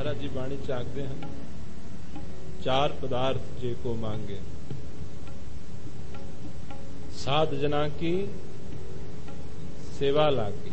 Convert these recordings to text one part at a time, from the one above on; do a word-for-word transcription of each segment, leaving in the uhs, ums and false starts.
महाराज जी बाणी च आखते हैं, चार पदार्थ जे को मांगे, साध जना की सेवा लागी।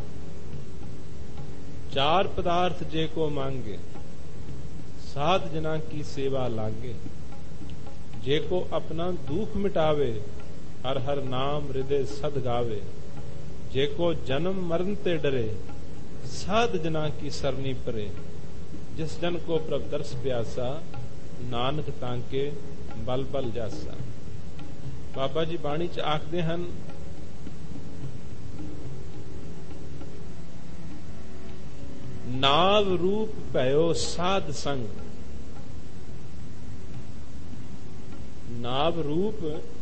चार पदार्थ जे को मांगे, साध जना की सेवा लागे। जे को अपना दुख मिटावे, हर हर नाम हृदय सद गावे। जे को जन्म मरण ते डरे, साध जना की सरनी परे। जिस जन को प्रभ दर्श प्यासा, नानक तांके बल बल जासा। बाबा जी बाणी च आखदे हन, नाव रूप पयो साध संग। नाव रूप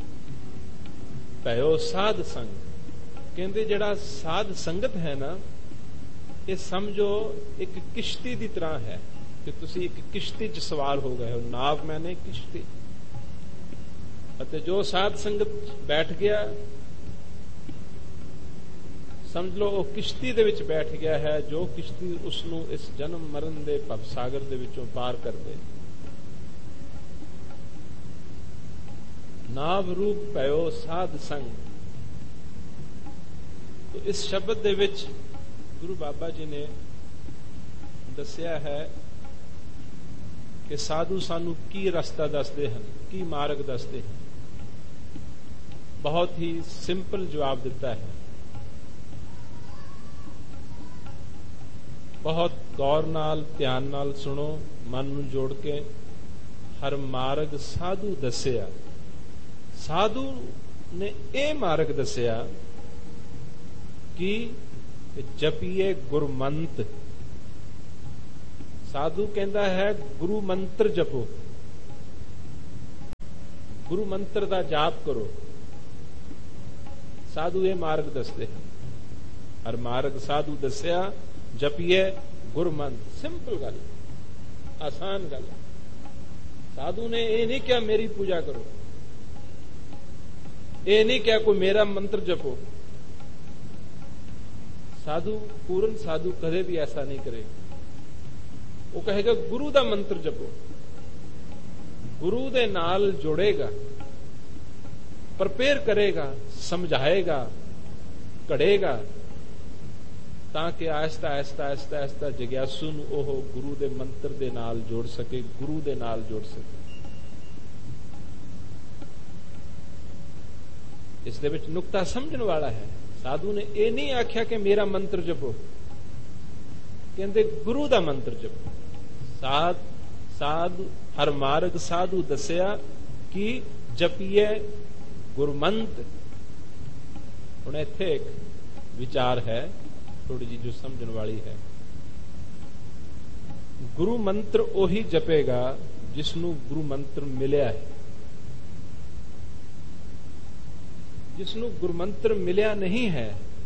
पयो साध संग। कहते जड़ा साध संगत है ना, ये समझो एक किश्ती की तरह है कि तुसी एक किश्ती च सवार हो गए हो। नाव मैंने किश्ती, अते जो साध संगत बैठ गया समझ लो वो किश्ती दे विच बैठ गया है, जो किश्ती उसनू इस जन्म मरण दे भवसागर दे विचों पार कर दे। नाव रूप पयो साध संग। तो इस शब्द दे विच गुरु बाबा जी ने दसिया है कि साधु सानू की रस्ता दसदे हन, की मार्ग दसदे हैं। बहुत ही सिंपल जवाब दिता है। बहुत गौर नाल ध्यान नाल सुनो, मन नू जोड़ के। हर मार्ग साधु दसिया। साधु ने यह मार्ग दसिया कि जपीए गुरमंत। साधु कहता है गुरु मंत्र जपो, गुरु मंत्र का जाप करो। साधु ये मार्ग दसते हैं। हर मार्ग साधु दसिया, जपीए गुरमंत्र। सिंपल गल, आसान गल। साधु ने ये नहीं क्या मेरी पूजा करो, ये नहीं क्या कोई मेरा मंत्र जपो। साधु, पूर्ण साधु कदे भी ऐसा नहीं करेगा। वो कहेगा गुरु दा मंत्र जपो, गुरु दे नाल जोड़ेगा, प्रिपेयर करेगा, समझाएगा, कड़ेगा, ताकि आहिस्ता आहिस्ता आहिस्ता आहिस्ता जिग्यासु नूं ओह गुरु दे मंत्र दे नाल जोड़ सके, गुरु दे नाल जोड़ सके। इस दे विच नुक्ता समझण वाला है। साधु ने यह नहीं आख्या कि मेरा मंत्र जपो, कहते गुरु दा मंत्र जपो। साध साधु हर मार्ग साधु दसिया कि जपीए गुरमंत। हुण इत्थे एक विचार है थोड़ी जी जो समझण वाली है। गुरु मंत्र ओही जपेगा जिसनू गुरु मंत्र मिलिया है। जिसनू गुरमंत्र मिलिया नहीं है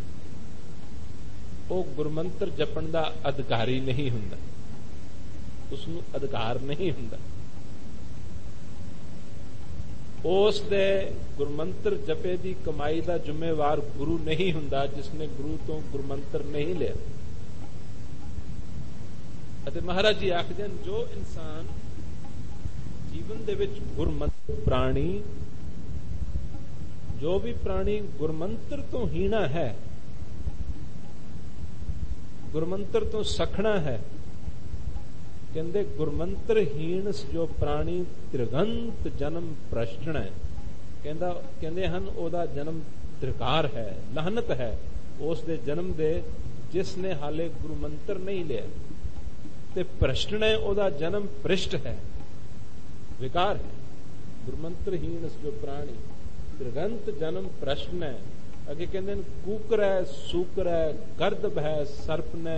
वो गुरमंत्र जपण दा अधिकारी नहीं हुंदा, उसनू अधिकार नहीं हुंदा। उस दे गुरमंत्र जपे दी कमाई दा जिम्मेवार गुरु नहीं हुंदा जिसने गुरु तो गुरमंत्र नहीं लिया। अते महाराज जी आखदे हन, जो इंसान जीवन दे विच गुरमंत्र प्राणी, जो भी प्राणी गुरमंत्र तो हीना है, गुरमंत्र तो सखना है, कहते गुरमंत्र हीन जो प्राणी त्रिगंत जन्म प्रश्न है। कहता कहते हन ओदा जन्म त्रिकार है, लाहनत है उस दे जन्म दे जिसने हाले गुरमंत्र नहीं लिया। ते प्रश्न है ओदा जन्म पृष्ठ है, विकार है। गुरमंत्र हीन जो प्राणी त्रिगंत जन्म प्रश्न है। अगे कहते कूकर है, सूकर है, गर्दभ है, सर्प ने,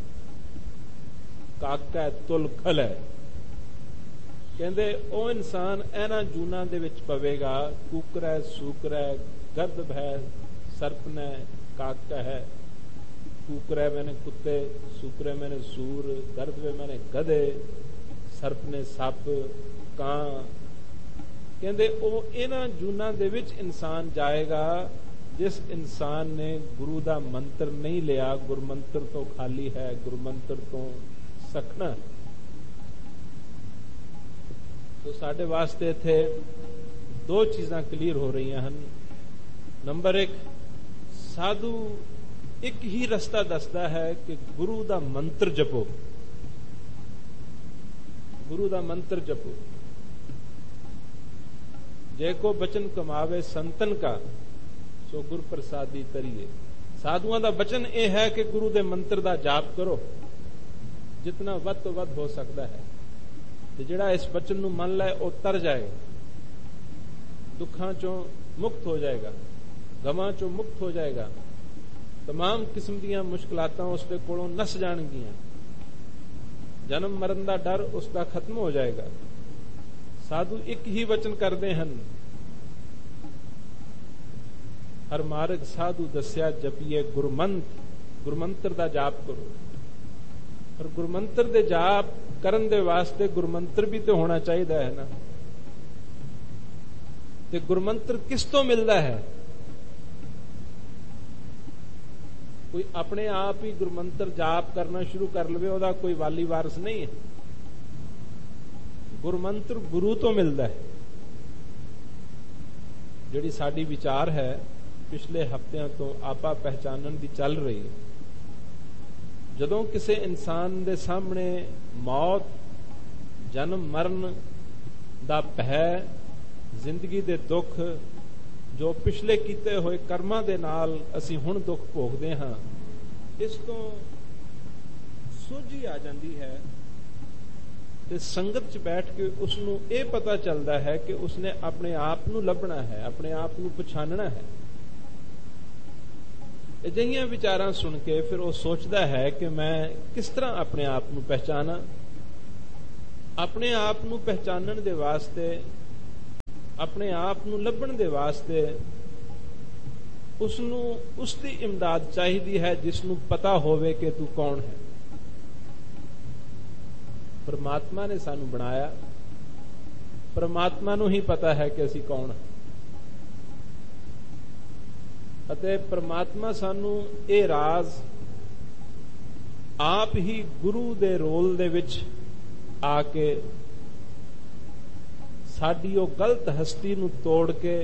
काका है, तुलखल है। कहते ओ इंसान इन्हां जूना दे विच पवेगा। कूकर है, सूकर है, गर्दभ है, सर्प ने, काका है। कूकर है मैंने कुत्ते, सूकर है मैंने सूर, गर्दभ है मैंने गधे, सर्प ने सप, कां। कहते ओ इन्हां जूना दे विच इंसान जाएगा जिस इंसान ने गुरु दा मंत्र नहीं लिया, गुरमंत्र तो खाली है, गुरमंत्र तो सखना। ਸੋ ਸਾਡੇ ਵਾਸਤੇ ਇੱਥੇ ਦੋ ਚੀਜ਼ਾਂ ਕਲੀਅਰ ਹੋ ਰਹੀਆਂ ਹਨ। ਨੰਬਰ ਇੱਕ, ਸਾਧੂ ਇੱਕ ਹੀ ਰਸਤਾ ਦੱਸਦਾ ਹੈ ਕਿ ਗੁਰੂ ਦਾ ਮੰਤਰ ਜਪੋ, ਗੁਰੂ ਦਾ ਮੰਤਰ ਜਪੋ। ਜੇ ਕੋ ਬਚਨ ਕਮਾਵੇ ਸੰਤਨ ਕਾ, ਸੋ ਗੁਰ ਪ੍ਰਸਾਦੀ ਤਰੀਏ। ਸਾਧੂਆਂ ਦਾ ਬਚਨ ਇਹ ਹੈ ਕਿ ਗੁਰੂ ਦੇ ਮੰਤਰ ਦਾ ਜਾਪ ਕਰੋ, ਜਿਤਨਾ ਵੱਧ ਤੋਂ ਵੱਧ ਹੋ ਸਕਦਾ ਹੈ। ਤੇ ਜਿਹੜਾ ਇਸ ਬਚਨ ਨੂੰ ਮੰਨ ਲੈ ਉਹ ਤਰ ਜਾਏਗਾ, ਦੁੱਖਾਂ ਚੋਂ ਮੁਕਤ ਹੋ ਜਾਏਗਾ, ਗਮਾਂ ਚੋਂ ਮੁਕਤ ਹੋ ਜਾਏਗਾ, तमाम किस्म ਦੀਆਂ ਮੁਸ਼ਕਲਾਤਾਂ ਉਸ ਦੇ ਕੋਲੋਂ ਨਸ ਜਾਣਗੀਆਂ, ਜਨਮ ਮਰਨ ਦਾ ਡਰ ਉਸ ਦਾ ਖਤਮ ਹੋ ਜਾਏਗਾ। ਸਾਧੂ ਇੱਕ ਹੀ ਵਚਨ ਕਰਦੇ ਹਨ, ਹਰ ਮਾਰਗ ਸਾਧੂ ਦੱਸਿਆ ਜਪੀਏ ਗੁਰਮੰਤ, ਗੁਰਮੰਤਰ ਦਾ ਜਾਪ ਕਰੋ। ਪਰ ਗੁਰਮੰਤਰ ਦੇ ਜਾਪ ਕਰਨ ਦੇ ਵਾਸਤੇ ਗੁਰਮੰਤਰ ਵੀ ਤੇ ਹੋਣਾ ਚਾਹੀਦਾ ਹੈ ਨਾ। ਤੇ ਗੁਰਮੰਤਰ ਕਿਸ ਤੋਂ ਮਿਲਦਾ ਹੈ? ਕੋਈ ਆਪਣੇ ਆਪ ਹੀ ਗੁਰਮੰਤਰ ਜਾਪ ਕਰਨਾ ਸ਼ੁਰੂ ਕਰ ਲਵੇ, ਉਹਦਾ ਕੋਈ ਵਾਲੀ ਵਾਰਸ ਨਹੀਂ ਹੈ। ਗੁਰਮੰਤਰ ਗੁਰੂ ਤੋਂ ਮਿਲਦਾ ਹੈ। ਜਿਹੜੀ ਸਾਡੀ ਵਿਚਾਰ ਹੈ ਪਿਛਲੇ ਹਫ਼ਤਿਆਂ ਤੋਂ ਆਪਾ ਪਹਿਚਾਨਣ ਦੀ ਚੱਲ ਰਹੀ ਹੈ। ਜਦੋਂ ਕਿਸੇ ਇਨਸਾਨ ਦੇ ਸਾਹਮਣੇ ਮੌਤ, ਜਨਮ ਮਰਨ ਦਾ ਭੈ, ਜ਼ਿੰਦਗੀ ਦੇ ਦੁੱਖ, ਜੋ ਪਿਛਲੇ ਕੀਤੇ ਹੋਏ ਕਰਮਾਂ ਦੇ ਨਾਲ ਅਸੀਂ ਹੁਣ ਦੁੱਖ ਭੋਗਦੇ ਹਾਂ, ਇਸ ਤੋਂ ਸੋਝੀ ਆ ਜਾਂਦੀ ਹੈ ਤੇ ਸੰਗਤ 'ਚ ਬੈਠ ਕੇ ਉਸ ਨੂੰ ਇਹ ਪਤਾ ਚੱਲਦਾ ਹੈ ਕਿ ਉਸਨੇ ਆਪਣੇ ਆਪ ਨੂੰ ਲੱਭਣਾ ਹੈ, ਆਪਣੇ ਆਪ ਨੂੰ ਪਛਾਣਨਾ ਹੈ। ਅਜਿਹੀਆਂ ਵਿਚਾਰਾਂ ਸੁਣ ਕੇ ਫਿਰ ਉਹ ਸੋਚਦਾ ਹੈ ਕਿ ਮੈਂ ਕਿਸ ਤਰ੍ਹਾਂ ਆਪਣੇ ਆਪ ਨੂੰ ਪਹਿਚਾਨਾਂ। ਆਪਣੇ ਆਪ ਨੂੰ ਪਹਿਚਾਨਣ ਦੇ ਵਾਸਤੇ, ਆਪਣੇ ਆਪ ਨੂੰ ਲੱਭਣ ਦੇ ਵਾਸਤੇ ਉਸ ਨੂੰ ਉਸ ਦੀ ਇਮਦਾਦ ਚਾਹੀਦੀ ਹੈ ਜਿਸ ਨੂੰ ਪਤਾ ਹੋਵੇ ਕਿ ਤੂੰ ਕੌਣ ਹੈ। ਪਰਮਾਤਮਾ ਨੇ ਸਾਨੂੰ ਬਣਾਇਆ, ਪਰਮਾਤਮਾ ਨੂੰ ਹੀ ਪਤਾ ਹੈ ਕਿ ਅਸੀਂ ਕੌਣ ਹਾਂ। ਅਤੇ ਪਰਮਾਤਮਾ ਸਾਨੂੰ ਇਹ ਰਾਜ਼ ਆਪ ਹੀ ਗੁਰੂ ਦੇ ਰੋਲ ਦੇ ਵਿੱਚ ਆ ਕੇ ਸਾਡੀ ਉਹ ਗਲਤ ਹਸਤੀ ਨੂੰ ਤੋੜ ਕੇ,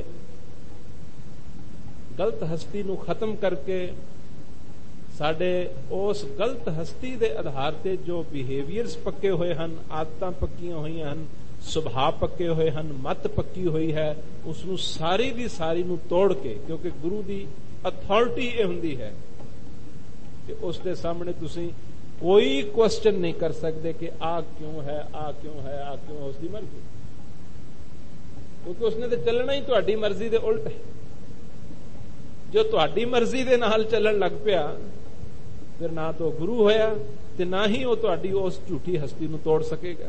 ਗਲਤ ਹਸਤੀ ਨੂੰ ਖਤਮ ਕਰਕੇ, ਸਾਡੇ ਉਸ ਗਲਤ ਹਸਤੀ ਦੇ ਆਧਾਰ ਤੇ ਜੋ ਬਿਹੇਵੀਅਰਸ ਪੱਕੇ ਹੋਏ ਹਨ, ਆਦਤਾਂ ਪੱਕੀਆਂ ਹੋਈਆਂ ਹਨ, ਸੁਭਾਅ ਪੱਕੇ ਹੋਏ ਹਨ, ਮੱਤ ਪੱਕੀ ਹੋਈ ਹੈ, ਉਸ ਨੂੰ ਸਾਰੀ ਦੀ ਸਾਰੀ ਨੂੰ ਤੋੜ ਕੇ, ਕਿਉਂਕਿ ਗੁਰੂ ਦੀ ਅਥਾਰਟੀ ਇਹ ਹੁੰਦੀ ਹੈ ਕਿ ਉਸ ਦੇ ਸਾਹਮਣੇ ਤੁਸੀਂ ਕੋਈ ਕੁਐਸਚਨ ਨਹੀਂ ਕਰ ਸਕਦੇ ਕਿ ਆ ਕਿਉਂ ਹੈ, ਆ ਕਿਉਂ ਹੈ, ਆ ਕਿਉਂ, ਉਸ ਦੀ ਮਰਜ਼ੀ, ਕਿਉਂਕਿ ਉਸਨੇ ਤੇ ਚੱਲਣਾ ਹੀ ਤੁਹਾਡੀ ਮਰਜ਼ੀ ਦੇ ਉਲਟ ਹੈ। ਜੋ ਤੁਹਾਡੀ ਮਰਜ਼ੀ ਦੇ ਨਾਲ ਚੱਲਣ ਲੱਗ ਪਿਆ, ਫਿਰ ਨਾ ਤਾਂ ਗੁਰੂ ਹੋਇਆ ਤੇ ਨਾ ਹੀ ਉਹ ਤੁਹਾਡੀ ਉਸ ਝੂਠੀ ਹਸਤੀ ਨੂੰ ਤੋੜ ਸਕੇਗਾ।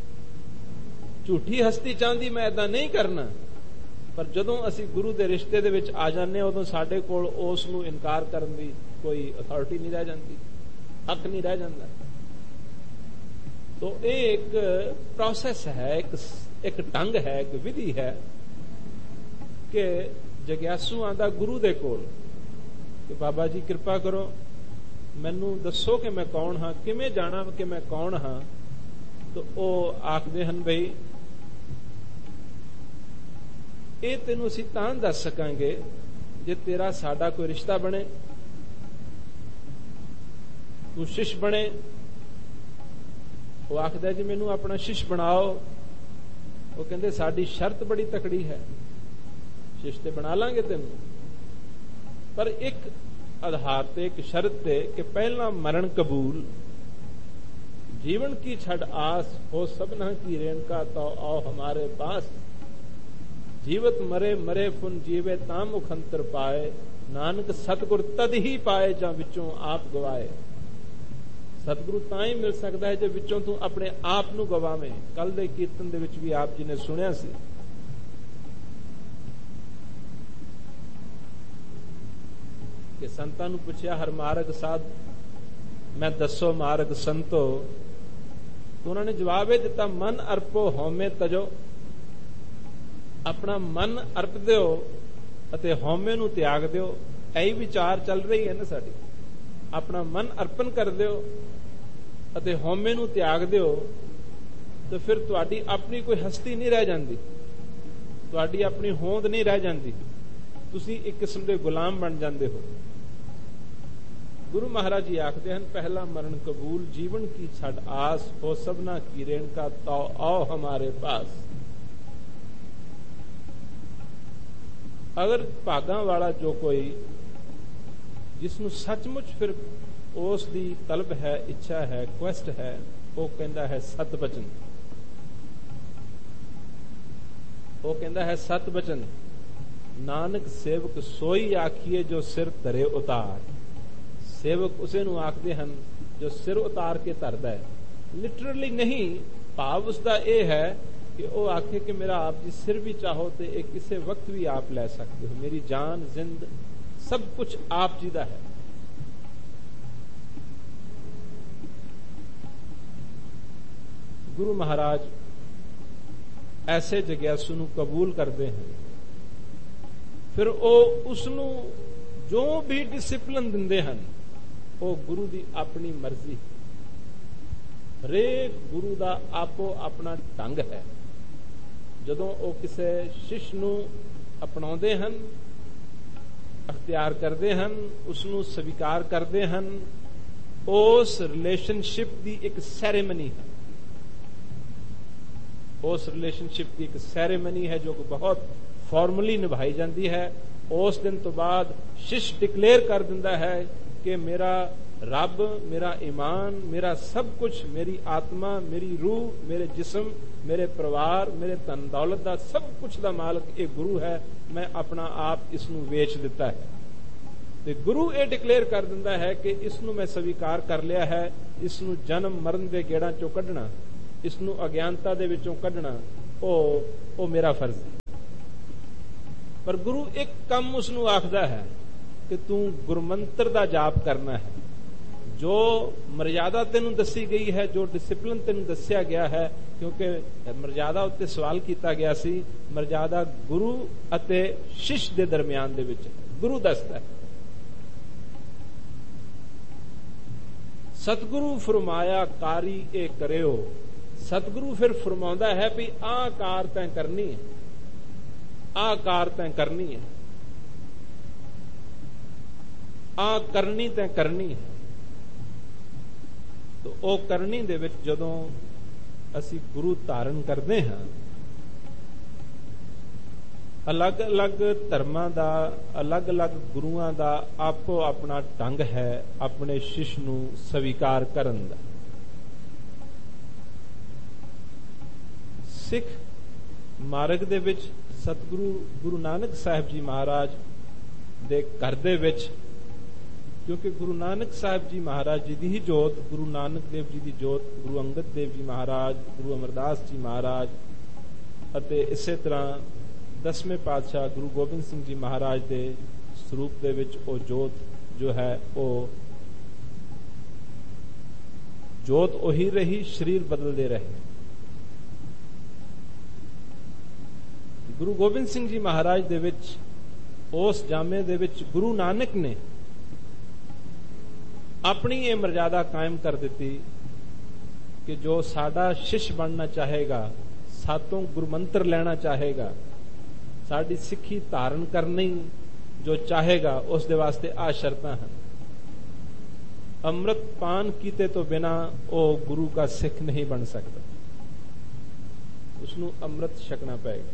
ਝੂਠੀ ਹਸਤੀ ਚਾਹੁੰਦੀ ਮੈਂ ਏਦਾਂ ਨਹੀਂ ਕਰਨਾ, ਪਰ ਜਦੋਂ ਅਸੀਂ ਗੁਰੂ ਦੇ ਰਿਸ਼ਤੇ ਦੇ ਵਿੱਚ ਆ ਜਾਂਦੇ ਹਾਂ, ਉਦੋਂ ਸਾਡੇ ਕੋਲ ਉਸ ਨੂੰ ਇਨਕਾਰ ਕਰਨ ਦੀ ਕੋਈ ਅਥਾਰਟੀ ਨਹੀਂ ਰਹਿ ਜਾਂਦੀ, ਹੱਕ ਨਹੀਂ ਰਹਿ ਜਾਂਦਾ। ਤੋ ਇਹ ਇੱਕ ਪ੍ਰੋਸੈਸ ਹੈ, ਇੱਕ ਇੱਕ ਢੰਗ ਹੈ, ਇੱਕ ਵਿਧੀ ਹੈ ਕਿ ਜਗਿਆਸੂ ਆਂਦਾ ਗੁਰੂ ਦੇ ਕੋਲ ਕਿ ਬਾਬਾ ਜੀ ਕਿਰਪਾ ਕਰੋ, ਮੈਨੂੰ ਦੱਸੋ ਕਿ ਮੈਂ ਕੌਣ ਹਾਂ, ਕਿਵੇਂ ਜਾਣਾ ਕਿ ਮੈਂ ਕੌਣ ਹਾਂ। ਤਾਂ ਉਹ ਆਖਦੇ ਹਨ ਬਈ ਇਹ ਤੈਨੂੰ ਅਸੀਂ ਤਾਂ ਦੱਸ ਸਕਾਂਗੇ ਜੇ ਤੇਰਾ ਸਾਡਾ ਕੋਈ ਰਿਸ਼ਤਾ ਬਣੇ, ਤੂੰ ਸ਼ਿਸ਼ ਬਣੇ। ਉਹ ਆਖਦਾ ਜੀ ਮੈਨੂੰ ਆਪਣਾ ਸ਼ਿਸ਼ ਬਣਾਓ। ਉਹ ਕਹਿੰਦੇ ਸਾਡੀ ਸ਼ਰਤ ਬੜੀ ਤਕੜੀ ਹੈ, ਸ਼ਿਸ਼ ਤੇ ਬਣਾ ਲਾਂਗੇ ਤੈਨੂੰ, ਪਰ ਇੱਕ ਆਧਾਰ ਤੇ, ਇੱਕ ਸ਼ਰਤ ਤੇ ਕਿ ਪਹਿਲਾਂ ਮਰਨ ਕਬੂਲ, जीवन की छड़ आस हो सबना की रेणका तो आओ हमारे पास। जीवत मरे मरे फुन जीवे तां मुखंतर पाए, नानक सतगुर तद ही पाए ਜਾਂ ਵਿੱਚੋਂ ਆਪ ਗਵਾਏ। ਸਤਿਗੁਰੂ ਤਾਂ ਹੀ ਮਿਲ ਸਕਦਾ ਹੈ ਜੇ ਵਿੱਚੋਂ ਤੂੰ ਆਪਣੇ ਆਪ ਨੂੰ ਗਵਾਵੇਂ। ਕੱਲ ਦੇ ਕੀਰਤਨ ਦੇ ਵਿੱਚ ਵੀ ਆਪ ਜੀ ਨੇ ਸੁਣਿਆ ਸੀ ਕਿ ਸੰਤਾਂ ਨੂੰ ਪੁੱਛਿਆ ਹਰ ਮਾਰਗ ਸਾਧ, ਮੈਂ ਦੱਸੋ ਮਾਰਗ ਸੰਤੋ। ਉਹਨਾਂ ਨੇ ਜਵਾਬ ਇਹ ਦਿੱਤਾ ਮਨ ਅਰਪੋ ਹਉਮੈ ਤਜੋ। ਆਪਣਾ ਮਨ ਅਰਪ ਦਿਓ ਅਤੇ ਹਉਮੈ ਨੂੰ ਤਿਆਗ ਦਿਓ। ਇਹੀ ਵਿਚਾਰ ਚੱਲ ਰਹੀ ਹੈ ਨਾ ਸਾਡੀ। ਆਪਣਾ ਮਨ ਅਰਪਣ ਕਰ ਦਿਓ ਅਤੇ ਹਉਮੈ ਨੂੰ ਤਿਆਗ ਦਿਓ। तो फिर तुहाडी अपनी कोई हस्ती नहीं रह जाती, तुहाडी अपनी होंद नहीं रह जाती, तुसी एक किस्म के गुलाम बन जाते हो। गुरु महाराज जी आखते हैं, पहला मरण कबूल जीवन की छड़ आस, हो सबना की रेणका तो आओ हमारे पास। अगर भागां वाला जो कोई जिसनू सचमुच फिर उस दी तलब है, इच्छा है, क्वेस्ट है, वो कहता है सत बचन, वो कहता है सत बचन। नानक सेवक सोई आखिए जो सिर धरे उतार। सेवक उसे नू आखदे हन जो सिर उतार के धरदा है। लिटरली नहीं, भाव उसका यह है कि वो आखे कि मेरा आप जी सिर भी चाहो तो एक किसी वक्त भी आप ले सकते हो, मेरी जान जिंद सब कुछ आप जी दा है। गुरु महाराज ऐसे जग्यासू नू कबूल करते हैं, फिर वो उसनू जो भी डिसिप्लिन दिंदे हन वो गुरु दी अपनी मर्जी। हरेक गुरु दा आपो अपना ढंग है। जदों वो किसी शिष्य नू अपनाउंदे हन, अख्तियार करते हैं, उसनू स्वीकार करते हैं, उस रिलेशनशिप की एक सैरेमनी है, उस रिलेशनशिप की एक सैरेमनी है जो बहुत फॉर्मली निभाई जाती है। उस दिन तो बाद शिष्य डिक्लेयर कर दिंदा है कि मेरा रब, मेरा ईमान, मेरा सब कुछ, मेरी आत्मा, मेरी रूह, मेरे जिस्म, मेरे परिवार, मेरे धन दौलत का सब कुछ का मालक एक गुरु है। मैं अपना आप इसनू वेच दिता है। ते गुरु ये डिक्लेयर कर दिंदा है कि इसनू मैं स्वीकार कर लिया है, इसनू जन्म मरण के गेड़ां चों कढना, इसनू अज्ञानता दे विचों कढना, ओ ओ मेरा फर्ज है। पर गुरु एक कम उसनू आखदा है कि तू गुरमंत्र दा जाप करना है। जो मर्यादा तेनू दसी गई है, जो डिसिप्लिन तेनू दस्या गया है, क्योंकि मर्यादा उत्ते सवाल किया गया सी, मर्यादा गुरु अते शिष्य दे दरमियान दे विच गुरु दसदा है। सतगुरु फरमाया कारी ए करियो। सतगुरु फिर फरमाउंदा है भी आ कार तैं करनी है, आ कार तैं करनी है, आ करनी तैं करनी है। तो ओ करनी दे विच जदों असी गुरु धारण करते हैं, अलग अलग धर्मां दा, अलग अलग गुरुआं दा आपो अपना ढंग है अपने शिष्य नू स्वीकार करन दा। सिख मार्ग दे विच सतगुरु गुरु नानक साहिब जी महाराज दे घर दे विच, क्योंकि गुरु नानक साहिब जी महाराज जी दी ही जोत, गुरु नानक देव जी दी जोत, गुरु अंगद देव जी महाराज, गुरु अमरदास जी महाराज अते इसे तरह दसवें पातशाह गुरु गोबिंद सिंह जी महाराज दे स्वरूप दे विच ओ जोत जो है वो जोत ओही रही, शरीर बदलते रहे। गुरु गोबिंद सिंह जी महाराज दे विच उस जामे दे विच गुरु नानक ने अपनी ये मर्यादा कायम कर दी कि जो साडा शिष्य बनना चाहेगा, सातों गुरमंत्र लेना चाहेगा, साडी सिक्खी धारण करनी जो चाहेगा, उस दे वास्ते आ शर्तां हैं। अमृत पान कीते तो बिना वो गुरु का सिख नहीं बन सकता, उसनू अमृत छकना पड़ेगा।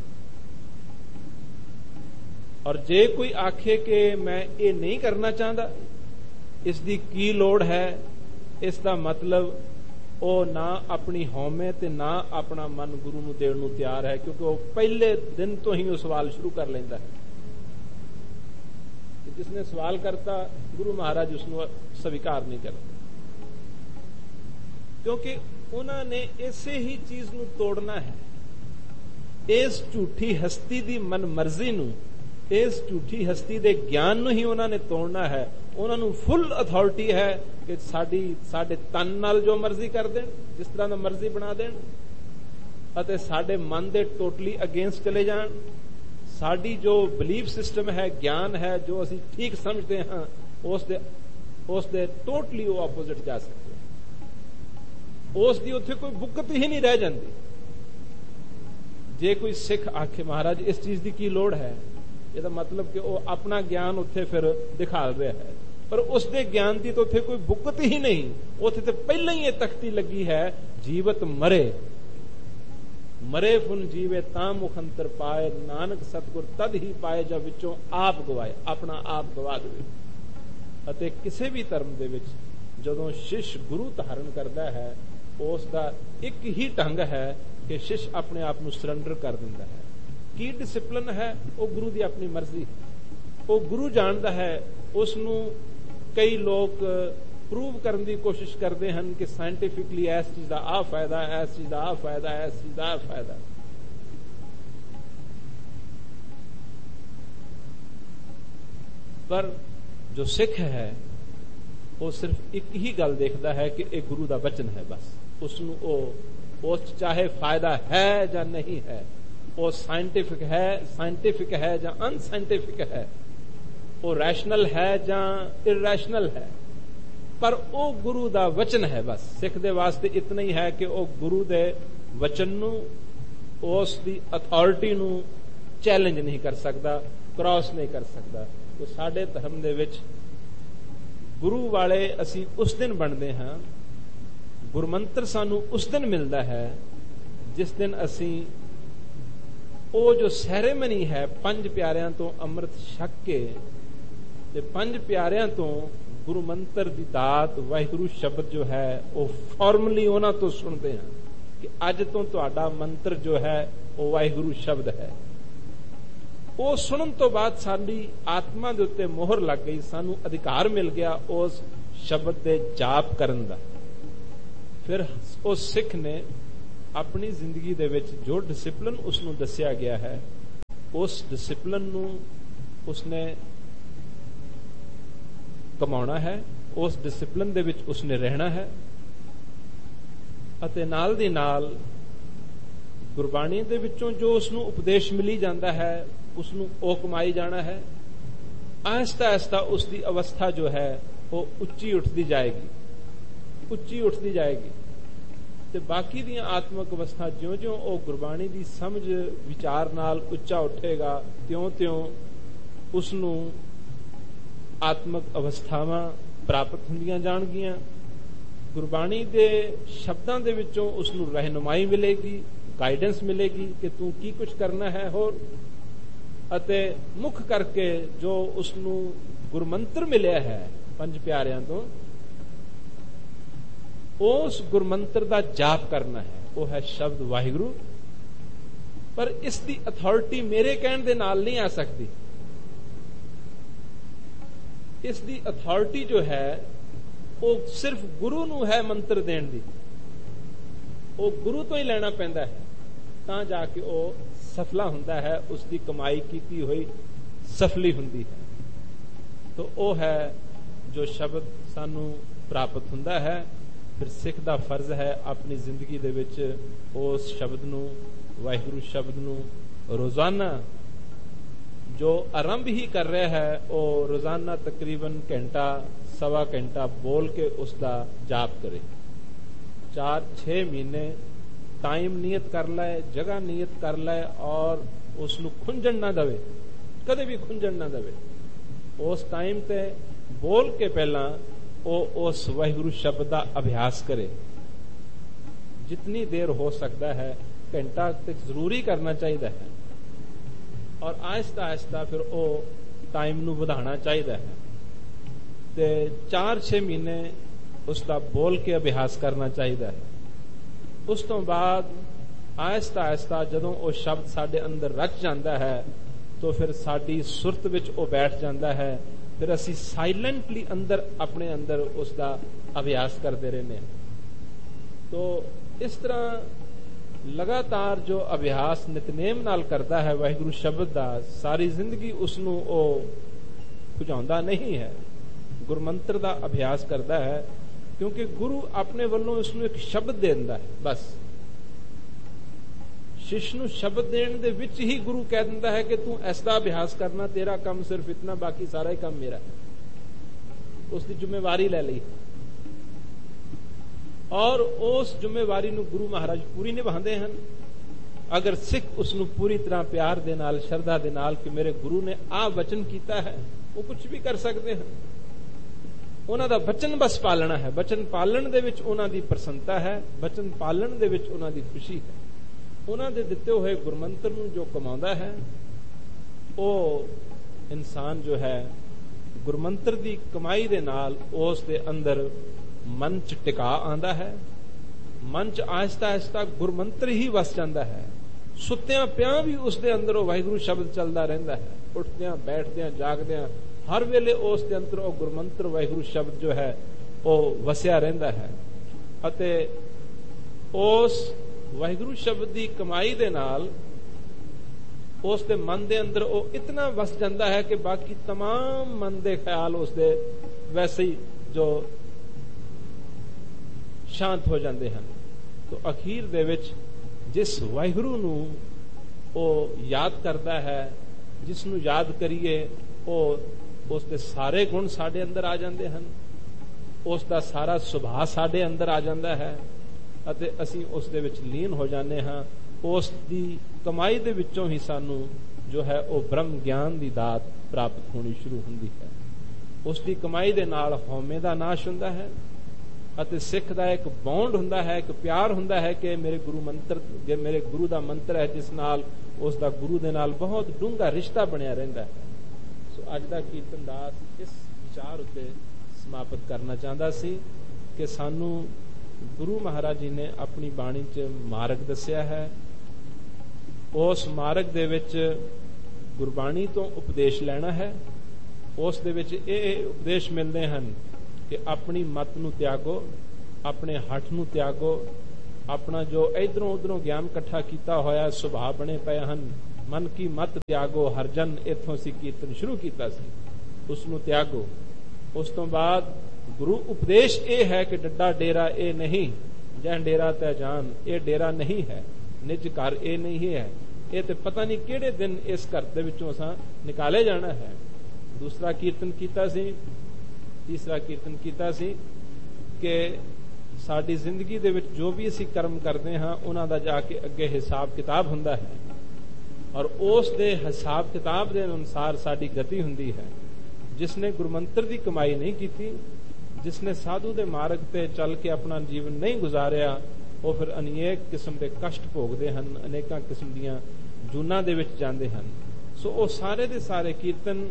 और जे कोई आखे कि मैं ये नहीं करना चाहता, इसकी की लोड़ है, इसका मतलब वो ना अपनी हौमे ते ना अपना मन गुरु नू देण नू तैयार है, क्योंकि वो पहले दिन तो ही वो सवाल शुरू कर लेंदा है। जिसने सवाल करता गुरु महाराज उसनू स्वीकार नहीं करते, क्योंकि उन्होंने इसे ही चीज नू तोड़ना है। इस झूठी हस्ती दी मन मर्जी नू, इस झूठी हस्ती दे ज्ञान नू ही उन्होंने तोड़ना है। उन्होंने फुल अथॉरिटी है कि साडी साडे तन नाल जो मर्जी कर देन, जिस तरह का मर्जी बना देन, अते साडे मन दे टोटली अगेंस्ट चले जान। साडी जो बिलीफ सिस्टम है, ज्ञान है, जो असी ठीक समझते हैं, उस दे उस दे टोटली वो ऑपोजिट जा सकते हैं। उस दी उत्थे कोई बुकत ही नहीं रह जाती। ਜੇ ਕੋਈ ਸਿੱਖ ਆਖੇ ਮਹਾਰਾਜ ਇਸ ਚੀਜ਼ ਦੀ ਕੀ ਲੋੜ ਹੈ, ਇਹਦਾ ਮਤਲਬ ਕਿ ਉਹ ਆਪਣਾ ਗਿਆਨ ਉੱਥੇ ਫਿਰ ਦਿਖਾ ਰਿਹਾ ਹੈ, ਪਰ ਉਸਦੇ ਗਿਆਨ ਦੀ ਤਾਂ ਉੱਥੇ ਕੋਈ ਬੁੱਕਤ ਹੀ ਨਹੀਂ। ਉੱਥੇ ਤੇ ਪਹਿਲਾਂ ਹੀ ਇਹ ਤਖਤੀ ਲੱਗੀ ਹੈ, ਜੀਵਤ ਮਰੇ ਮਰੇ ਫੁਨ ਜੀਵੇ ਤਾਂ ਮੁਖ ਅੰਤਰ ਪਾਏ, ਨਾਨਕ ਸਤਿਗੁਰ ਤਦ ਹੀ ਪਾਏ ਜਦ ਵਿੱਚੋਂ ਆਪ ਗਵਾਏ, ਆਪਣਾ ਆਪ ਗਵਾ ਦੇਵੇ। ਅਤੇ ਕਿਸੇ ਵੀ ਧਰਮ ਦੇ ਵਿੱਚ ਜਦੋਂ ਸ਼ਿਸ਼ ਗੁਰੂ ਧਾਰਨ ਕਰਦਾ ਹੈ, ਉਸ ਦਾ ਇੱਕ ਹੀ ਢੰਗ ਹੈ ਕਿ ਸ਼ਿਸ਼ ਆਪਣੇ ਆਪ ਨੂੰ ਸਰੈਂਡਰ ਕਰ ਦਿੰਦਾ ਹੈ। ਕੀ ਡਿਸਿਪਲਿਨ ਹੈ, ਉਹ ਗੁਰੂ ਦੀ ਆਪਣੀ ਮਰਜ਼ੀ, ਉਹ ਗੁਰੂ ਜਾਣਦਾ ਹੈ। ਉਸ ਨੂੰ ਕਈ ਲੋਕ ਪ੍ਰੂਵ ਕਰਨ ਦੀ ਕੋਸ਼ਿਸ਼ ਕਰਦੇ ਹਨ ਕਿ ਸਾਇੰਟੀਫਿਕਲੀ ਇਸ ਚੀਜ਼ ਦਾ ਆਹ ਫਾਇਦਾ, ਇਸ ਚੀਜ਼ ਦਾ ਆਹ ਫਾਇਦਾ, ਇਸ ਚੀਜ਼ ਦਾ ਆਹ ਫਾਇਦਾ। ਪਰ ਜੋ ਸਿੱਖ ਹੈ ਉਹ ਸਿਰਫ ਇੱਕ ਹੀ ਗੱਲ ਦੇਖਦਾ ਹੈ ਕਿ ਇਹ ਗੁਰੂ ਦਾ ਬਚਨ ਹੈ, ਬਸ। ਉਸ ਨੂੰ ਉਹ ਉਸ ਚਾਹੇ ਫਾਇਦਾ ਹੈ ਜਾਂ ਨਹੀਂ ਹੈ, ਉਹ ਸਾਇੰਟਿਫਿਕ ਹੈ ਸਾਇੰਟਿਫਿਕ ਹੈ ਜਾਂ ਅਨਸਾਇੰਟਿਫਿਕ ਹੈ, ਉਹ ਰੈਸ਼ਨਲ ਹੈ ਜਾਂ ਇਰੈਸ਼ਨਲ ਹੈ, ਪਰ ਉਹ ਗੁਰੂ ਦਾ ਵਚਨ ਹੈ ਬਸ। ਸਿੱਖ ਦੇ ਵਾਸਤੇ ਇਤਨਾ ਹੀ ਹੈ ਕਿ ਉਹ ਗੁਰੂ ਦੇ ਵਚਨ ਨੂੰ, ਉਸ ਦੀ ਅਥਾਰਟੀ ਨੂੰ ਚੈਲੰਜ ਨਹੀਂ ਕਰ ਸਕਦਾ, ਕ੍ਰਾਸ ਨਹੀਂ ਕਰ ਸਕਦਾ। तो साडे धर्म दे विच गुरु वाले असी उस दिन बनते हाँ, गुरमंत्र सानू उस दिन मिलता है जिस दिन असी वो जो सैरेमनी है पंज प्यारियां तो अमृत छक के ते पंज प्यारियां तो गुरु मंत्र की दात वाहिगुरु शब्द जो है वो फॉर्मली उन्हां तो सुनते हैं कि अज तो तुहाडा मंत्र जो है वो वाहिगुरु शब्द है। वो सुनन तो बाद साडी आत्मा दे उत्ते मोहर लग गई, सानू अधिकार मिल गया उस शब्द दे जाप करन दा। फिर उस सिख ने अपनी जिंदगी दे विच जो डिसिपलिन उसनू दस्या गया है, उस डिसिपलिन नू उसने कमाउणा है, उस डिसिपलिन दे विच उसने रहना है अते नाल दी नाल गुरबाणी दे विचों जो उसनू उपदेश मिली जांदा है उसनू ओ कमाई जाना है। आहिस्ता आहिस्ता उसकी अवस्था जो है वो उच्ची उठती जाएगी, उच्ची उठती जाएगी ते बाकी दी आत्मक अवस्था ज्यों ज्यों वो गुरबाणी की समझ विचार नाल उच्चा उठेगा त्यों त्यों उसनू आत्मक अवस्थावां प्राप्त हुंदियां जाणगियां। गुरबाणी दे शब्दां दे विचों उसनू रहनुमाई मिलेगी, गाइडेंस मिलेगी कि तू की कुछ करना है। होर अते मुख करके जो उसनू गुरमंत्र मिलिया है पंज प्यारियां तो, उस गुरमंत्र दा जाप करना है, वो है शब्द वाहिगुरु। पर इसकी अथॉरिटी मेरे कहण दे नाल नहीं आ सकती, इसकी अथॉरिटी जो है वो सिर्फ गुरु नू है मंत्र देण दी, वो गुरु तो ही लेना पैंदा है तां जाके वो सफला हुंदा है, उसकी कमाई कीती हुई सफली हुंदी है। तो वो है जो शब्द सानू प्राप्त हुंदा है। फिर सिख दा फर्ज है अपनी जिंदगी दे विच उस शब्द नू, वाहिगुरु शब्द नू रोजाना जो आरंभ ही कर रहा है वो रोजाना तकरीबन घंटा सवा घंटा बोल के उसका जाप करे। चार छे महीने टाइम नियत कर लै, जगह नियत कर लै और उसनू खुंजण ना दवे, कदे भी खुंजण ना दवे। उस टाइम ते बोल के पहला वो उस वाहिगुरु शब्द का अभ्यास करे, जितनी देर हो सकता है घंटा तक जरूरी करना चाहिए है और आहिस्ता आहिस्ता फिर वो टाइम नू बढ़ाना चाहिए है। ते चार छे महीने उसका बोल के अभ्यास करना चाहिए है। उस तो बाद आहिस्ता आहिस्ता जदों वो शब्द साडे अंदर रच जाता है तो फिर साडी सुरत विच वो बैठ जाता है। फिर असी साइलेंटली अंदर अपने अंदर उसका अभ्यास करते रहने। तो इस तरह लगातार जो अभ्यास नितनेम नाल करता है वाहिगुरु शब्द का, सारी जिंदगी उसनू वो भुजाउंदा नहीं है, गुरमंत्र का अभ्यास करता है क्योंकि गुरु अपने वालों उसनू एक शब्द दे दिंदा है। बस शिष्य नू शब्द देण दे विच ही गुरु कह दिंदा है कि तू ऐसा अभ्यास करना, तेरा काम सिर्फ इतना, बाकी सारा ही काम मेरा है। उसकी जिम्मेवारी ले ली और उस जिम्मेवारी नू गुरु महाराज पूरी निभाते हैं। ਅਗਰ ਸਿੱਖ ਉਸ ਨੂੰ ਪੂਰੀ ਤਰ੍ਹਾਂ ਪਿਆਰ ਦੇ ਨਾਲ, ਸ਼ਰਧਾ ਦੇ ਨਾਲ ਕਿ ਮੇਰੇ ਗੁਰੂ ਨੇ ਆਹ ਵਚਨ ਕੀਤਾ ਹੈ, ਉਹ ਕੁਝ ਵੀ ਕਰ ਸਕਦੇ ਹਨ। ਉਹਨਾਂ ਦਾ ਵਚਨ ਬਸ ਪਾਲਣਾ ਹੈ। ਵਚਨ ਪਾਲਣ ਦੇ ਵਿੱਚ ਉਹਨਾਂ ਦੀ ਪ੍ਰਸੰਨਤਾ ਹੈ, ਵਚਨ ਪਾਲਣ ਦੇ ਵਿੱਚ ਉਹਨਾਂ ਦੀ ਖੁਸ਼ੀ ਹੈ। ਉਹਨਾਂ ਦੇ ਦਿੱਤੇ ਹੋਏ ਗੁਰਮੰਤਰ ਨੂੰ ਜੋ ਕਮਾਉਂਦਾ ਹੈ, ਉਹ ਇਨਸਾਨ ਜੋ ਹੈ ਗੁਰਮੰਤਰ ਦੀ ਕਮਾਈ ਦੇ ਨਾਲ ਉਸ ਦੇ ਅੰਦਰ ਮਨ ਚ ਟਿਕਾ ਆਉਂਦਾ ਹੈ। ਮਨ ਚ ਆਹਿਸਤਾ ਆਹਿਸਤਾ ਗੁਰਮੰਤਰ ਹੀ ਵਸ ਜਾਂਦਾ ਹੈ। ਸੁੱਤਿਆਂ ਪਿਆਂ ਵੀ ਉਸ ਦੇ ਅੰਦਰ ਉਹ ਵਾਹਿਗੁਰੂ ਸ਼ਬਦ ਚੱਲਦਾ ਰਹਿੰਦਾ ਹੈ। ਉੱਠਦਿਆਂ, ਬੈਠਦਿਆਂ, ਜਾਗਦਿਆਂ ਹਰ ਵੇਲੇ ਉਸ ਦੇ ਅੰਦਰ ਉਹ ਗੁਰਮੰਤਰ ਵਾਹਿਗੁਰੂ ਸ਼ਬਦ ਜੋ ਹੈ ਉਹ ਵਸਿਆ ਰਹਿੰਦਾ ਹੈ। ਅਤੇ ਉਸ ਵਾਹਿਗੁਰੂ ਸ਼ਬਦ ਦੀ ਕਮਾਈ ਦੇ ਨਾਲ ਉਸ ਦੇ ਮਨ ਦੇ ਅੰਦਰ ਉਹ ਇਤਨਾ ਵਸ ਜਾਂਦਾ ਹੈ ਕਿ ਬਾਕੀ तमाम ਮਨ ਦੇ ਖਿਆਲ ਉਸ ਦੇ ਵੈਸੇ ਹੀ ਜੋ ਸ਼ਾਂਤ ਹੋ ਜਾਂਦੇ ਹਨ। ਤੋ ਅਖੀਰ ਦੇ ਵਿੱਚ ਜਿਸ ਵਾਹਿਗੁਰੂ ਨੂੰ ਉਹ ਯਾਦ ਕਰਦਾ ਹੈ, ਜਿਸ ਨੂੰ ਯਾਦ ਕਰੀਏ, ਉਹ ਉਸ ਦੇ ਸਾਰੇ ਗੁਣ ਸਾਡੇ ਅੰਦਰ ਆ ਜਾਂਦੇ ਹਨ, ਉਸ ਦਾ ਸਾਰਾ ਸੁਭਾਅ ਸਾਡੇ ਅੰਦਰ ਆ ਜਾਂਦਾ ਹੈ ਅਤੇ ਅਸੀਂ ਉਸ ਦੇ ਵਿੱਚ ਲੀਨ ਹੋ ਜਾਂਦੇ ਹਾਂ। ਉਸ ਦੀ ਕਮਾਈ ਦੇ ਵਿੱਚੋਂ ਹੀ ਸਾਨੂੰ ਜੋ ਹੈ ਉਹ ਬ੍ਰਹਮ ਗਿਆਨ ਦੀ ਦਾਤ ਪ੍ਰਾਪਤ ਹੋਣੀ ਸ਼ੁਰੂ ਹੁੰਦੀ ਹੈ। ਉਸ ਦੀ ਕਮਾਈ ਦੇ ਨਾਲ ਹਉਮੈ ਦਾ ਨਾਸ਼ ਹੁੰਦਾ ਹੈ ਅਤੇ ਸਿੱਖ ਦਾ ਇੱਕ ਬੌਂਡ ਹੁੰਦਾ ਹੈ, ਇੱਕ ਪਿਆਰ ਹੁੰਦਾ ਹੈ ਕਿ ਮੇਰੇ ਗੁਰੂ ਮੰਤਰ, ਜੇ ਮੇਰੇ ਗੁਰੂ ਦਾ ਮੰਤਰ ਹੈ ਜਿਸ ਨਾਲ ਉਸ ਦਾ ਗੁਰੂ ਦੇ ਨਾਲ ਬਹੁਤ ਡੂੰਘਾ ਰਿਸ਼ਤਾ ਬਣਿਆ ਰਹਿੰਦਾ ਹੈ। ਸੋ ਅੱਜ ਦਾ ਕੀਰਤਨ ਦਾਸ ਇਸ ਵਿਚਾਰ ਉੱਤੇ ਸਮਾਪਤ ਕਰਨਾ ਚਾਹੁੰਦਾ ਸੀ ਕਿ ਸਾਨੂੰ ਗੁਰੂ ਮਹਾਰਾਜ ਜੀ ਨੇ ਆਪਣੀ ਬਾਣੀ 'ਚ ਮਾਰਗ ਦੱਸਿਆ ਹੈ। ਉਸ ਮਾਰਗ ਦੇ ਵਿੱਚ ਗੁਰਬਾਣੀ ਤੋਂ ਉਪਦੇਸ਼ ਲੈਣਾ ਹੈ। ਉਸ ਦੇ ਵਿੱਚ ਇਹ ਉਪਦੇਸ਼ ਮਿਲਦੇ ਹਨ ਕਿ ਆਪਣੀ ਮਤ ਨੂੰ ਤਿਆਗੋ, ਆਪਣੇ ਹੱਠ ਨੂੰ ਤਿਆਗੋ, ਆਪਣਾ ਜੋ ਇਧਰੋਂ ਉਧਰੋਂ ਗਿਆਨ ਇਕੱਠਾ ਕੀਤਾ ਹੋਇਆ ਸੁਭਾਅ ਬਣੇ ਪਏ ਹਨ, ਮਨ ਕੀ ਮਤ ਤਿਆਗੋ ਹਰਜਨ, ਇੱਥੋਂ ਅਸੀਂ ਕੀਰਤਨ ਸ਼ੁਰੂ ਕੀਤਾ ਸੀ, ਉਸ ਨੂੰ ਤਿਆਗੋ। ਉਸ ਤੋਂ ਬਾਅਦ ਗੁਰੂ ਉਪਦੇਸ਼ ਇਹ ਹੈ ਕਿ ਡੱਡਾ ਡੇਰਾ ਇਹ ਨਹੀਂ, ਜੈ ਡੇਰਾ ਤੈ ਜਾਨ, ਇਹ ਡੇਰਾ ਨਹੀਂ ਹੈ, ਨਿਜ ਘਰ ਇਹ ਨਹੀਂ ਹੈ, ਇਹ ਤੇ ਪਤਾ ਨਹੀਂ ਕਿਹੜੇ ਦਿਨ ਇਸ ਘਰ ਦੇ ਵਿੱਚੋਂ ਅਸਾਂ ਨਿਕਾਲੇ ਜਾਣਾ ਹੈ। ਦੂਸਰਾ ਕੀਰਤਨ ਕੀਤਾ ਸੀ, ਤੀਸਰਾ ਕੀਰਤਨ ਕੀਤਾ ਸੀ ਕਿ ਸਾਡੀ ਜ਼ਿੰਦਗੀ ਦੇ ਵਿੱਚ ਜੋ ਵੀ ਅਸੀਂ ਕਰਮ ਕਰਦੇ ਹਾਂ ਉਹਨਾਂ ਦਾ ਜਾ ਕੇ ਅੱਗੇ ਹਿਸਾਬ ਕਿਤਾਬ ਹੁੰਦਾ ਹੈ ਔਰ ਉਸ ਦੇ ਹਿਸਾਬ ਕਿਤਾਬ ਦੇ ਅਨੁਸਾਰ ਸਾਡੀ ਗਤੀ ਹੁੰਦੀ ਹੈ। ਜਿਸ ਨੇ ਗੁਰਮੰਤਰ ਦੀ ਕਮਾਈ ਨਹੀਂ ਕੀਤੀ, ਜਿਸ ਨੇ ਸਾਧੂ ਦੇ ਮਾਰਗ ਤੇ ਚੱਲ ਕੇ ਆਪਣਾ ਜੀਵਨ ਨਹੀਂ ਗੁਜ਼ਾਰਿਆ, ਉਹ ਫਿਰ ਅਨੇਕ ਕਿਸਮ ਦੇ ਕਸ਼ਟ ਭੋਗਦੇ ਹਨ, ਅਨੇਕਾਂ ਕਿਸਮ ਦੀਆਂ ਜੂਨਾਂ ਦੇ ਵਿੱਚ ਜਾਂਦੇ ਹਨ। ਸੋ ਉਹ ਸਾਰੇ ਦੇ ਸਾਰੇ ਕੀਰਤਨ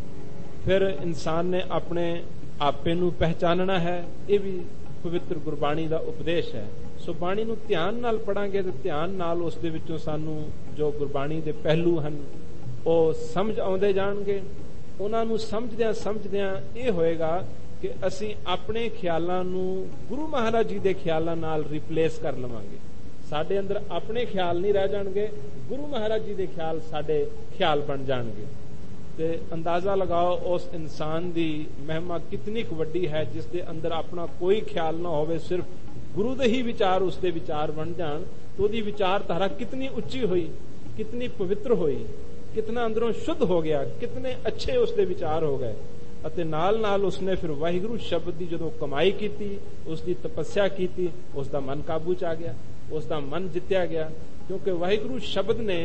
ਫਿਰ ਇਨਸਾਨ ਨੇ ਆਪਣੇ ਆਪੇ ਨੂੰ ਪਹਿਚਾਨਣਾ ਹੈ। ਇਹ ਵੀ ਪਵਿੱਤਰ ਗੁਰਬਾਣੀ ਦਾ ਉਪਦੇਸ਼ ਹੈ। ਸੋ ਬਾਣੀ ਨੂੰ ਧਿਆਨ ਨਾਲ ਪੜਾਂਗੇ ਤੇ ਧਿਆਨ ਨਾਲ ਉਸ ਦੇ ਵਿੱਚੋਂ ਸਾਨੂੰ ਜੋ ਗੁਰਬਾਣੀ ਦੇ ਪਹਿਲੂ ਹਨ ਉਹ ਸਮਝ ਆਉਂਦੇ ਜਾਣਗੇ। ਉਹਨਾਂ ਨੂੰ ਸਮਝਦਿਆਂ ਸਮਝਦਿਆਂ ਇਹ ਹੋਏਗਾ ਕਿ ਅਸੀਂ ਆਪਣੇ ਖਿਆਲਾਂ ਨੂੰ ਗੁਰੂ ਮਹਾਰਾਜ ਜੀ ਦੇ ਖਿਆਲਾਂ ਨਾਲ ਰਿਪਲੇਸ ਕਰ ਲਵਾਂਗੇ। ਸਾਡੇ ਅੰਦਰ ਆਪਣੇ ਖਿਆਲ ਨਹੀਂ ਰਹਿ ਜਾਣਗੇ, ਗੁਰੂ ਮਹਾਰਾਜ ਜੀ ਦੇ ਖਿਆਲ ਸਾਡੇ ਖਿਆਲ ਬਣ ਜਾਣਗੇ। ਤੇ ਅੰਦਾਜ਼ਾ ਲਗਾਓ ਉਸ ਇਨਸਾਨ ਦੀ ਮਹਿਮਾ ਕਿਤਨੀ ਕੁ ਵੱਡੀ ਹੈ ਜਿਸ ਦੇ ਅੰਦਰ ਆਪਣਾ ਕੋਈ ਖਿਆਲ ਨਾ ਹੋਵੇ, ਸਿਰਫ ਗੁਰੂ ਦੇ ਹੀ ਵਿਚਾਰ ਉਸ ਦੇ ਵਿਚਾਰ ਬਣ ਜਾਣ। तो ਉਹਦੀ ਵਿਚਾਰਧਾਰਾ कितनी ਉੱਚੀ ਹੋਈ, कितनी पवित्र ਹੋਈ, कितना अंदरों शुद्ध हो गया, कितने अच्छे उसके विचार हो गए। ਅਤੇ ਨਾਲ ਨਾਲ ਉਸਨੇ ਫਿਰ ਵਾਹਿਗੁਰੂ ਸ਼ਬਦ ਦੀ ਜਦੋਂ ਕਮਾਈ ਕੀਤੀ, ਉਸ ਦੀ ਤਪੱਸਿਆ ਕੀਤੀ, ਉਸ ਦਾ ਮਨ ਕਾਬੂ ਚ ਆ ਗਿਆ, ਉਸ ਦਾ ਮਨ ਜਿੱਤਿਆ ਗਿਆ। ਕਿਉਂਕਿ ਵਾਹਿਗੁਰੂ ਸ਼ਬਦ ਨੇ